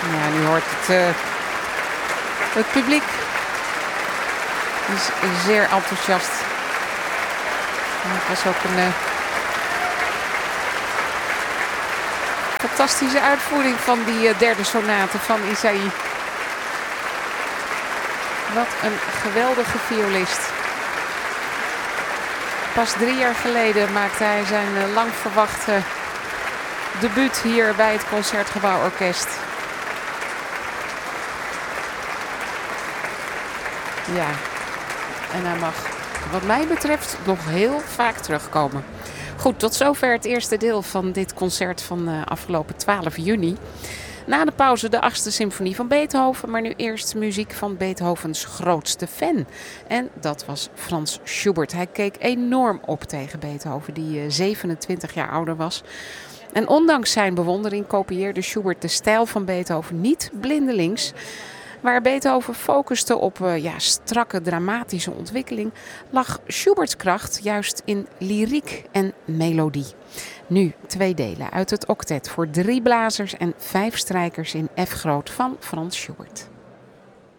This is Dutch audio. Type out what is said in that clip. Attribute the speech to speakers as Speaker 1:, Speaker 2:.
Speaker 1: Ja, nu hoort het publiek is zeer enthousiast. Het was ook een fantastische uitvoering van die derde sonate van Isaïe. Wat een geweldige violist. Pas 3 jaar geleden maakte hij zijn lang verwachte debuut hier bij het Concertgebouw Orkest. Ja, en hij mag wat mij betreft nog heel vaak terugkomen. Goed, tot zover het eerste deel van dit concert van afgelopen 12 juni. Na de pauze de 8e symfonie van Beethoven, maar nu eerst muziek van Beethovens grootste fan. En dat was Franz Schubert. Hij keek enorm op tegen Beethoven, die 27 jaar ouder was. En ondanks zijn bewondering kopieerde Schubert de stijl van Beethoven niet blindelings. Waar Beethoven focuste op strakke dramatische ontwikkeling, lag Schuberts kracht juist in lyriek en melodie. Nu 2 delen uit het octet voor 3 blazers en 5 strijkers in F groot van Franz Schubert.